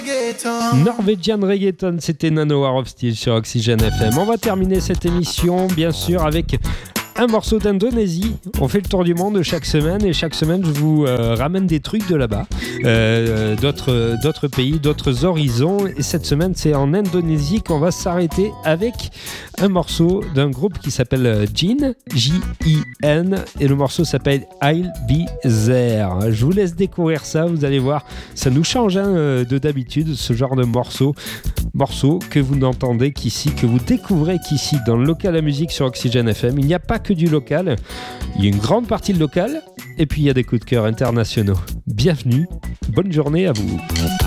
Norwegian Reggaeton, c'était Nanowar of Steel sur Oxygène FM. On va terminer cette émission, bien sûr, avec un morceau d'Indonésie. On fait le tour du monde chaque semaine et chaque semaine, je vous ramène des trucs de là-bas, d'autres pays, d'autres horizons. Et cette semaine, c'est en Indonésie qu'on va s'arrêter avec un morceau d'un groupe qui s'appelle Jin, J-I-N, et le morceau s'appelle I'll Be There. Je vous laisse découvrir ça, vous allez voir, ça nous change de d'habitude, ce genre de morceau que vous n'entendez qu'ici, que vous découvrez qu'ici, dans le local à musique sur Oxygène FM. Il n'y a pas que du local, il y a une grande partie de local, et puis il y a des coups de cœur internationaux. Bienvenue, bonne journée à vous.